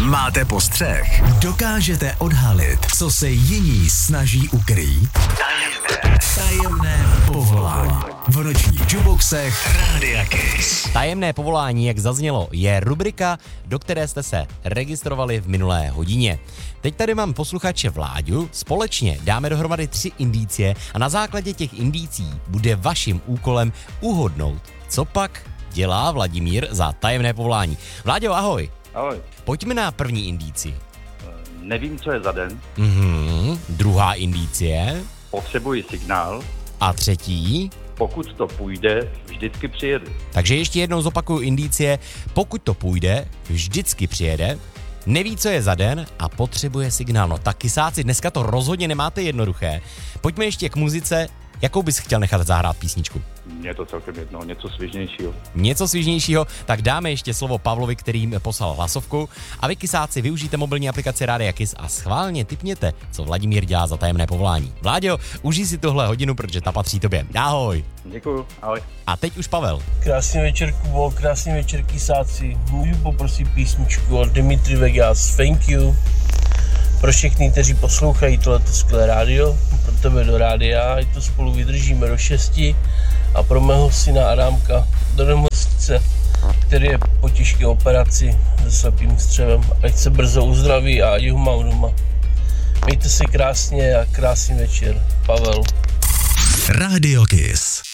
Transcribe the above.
Máte postřeh? Dokážete odhalit, co se jiní snaží ukrýt? Tajemné povolání. V nočních juboxech Rádia Kiss. Tajemné povolání, jak zaznělo, je rubrika, do které jste se registrovali v minulé hodině. Teď tady mám posluchače Vláďu, společně dáme dohromady 3 indicie a na základě těch indicí bude vaším úkolem uhodnout, co pak dělá Vladimír za tajemné povolání. Vláďo, ahoj. Ahoj. Pojďme na první indici. Nevím, co je za den. Druhá indicie. Potřebuji signál. A třetí. Pokud to půjde, vždycky přijedu. Takže ještě jednou zopakuju indicie. Pokud to půjde, vždycky přijede. Neví, co je za den a potřebuje signál. No tak kysáci, dneska to rozhodně nemáte jednoduché. Pojďme ještě k muzice. Jakou bys chtěl nechat zahrát písničku? Mně to celkem jedno, něco svižnějšího. Něco svižnějšího, tak dáme ještě slovo Pavlovi, který mi poslal hlasovku. A vy, kysáci, využijte mobilní aplikaci Rádia Kiss a schválně tipněte, co Vladimír dělá za tajemné povolání. Vláďo, užij si tuhle hodinu, protože ta patří tobě. Ahoj. Děkuju, ahoj. A teď už Pavel. Krásný večer, Kubo, krásný večer, kysáci. Můžu poprosit písničku od Dimitri Vegas, Thank You. Pro všechny, kteří poslouchají tohleto skvělé rádio, pro tebe do rádia, ať to spolu vydržíme do 6 a pro mého syna Adámka do nemocnice, který je po těžké operaci se slepým střevem. Ať se brzo uzdraví a ať ho mám doma. Mějte se krásně a krásný večer. Pavel. Rádio Kiss.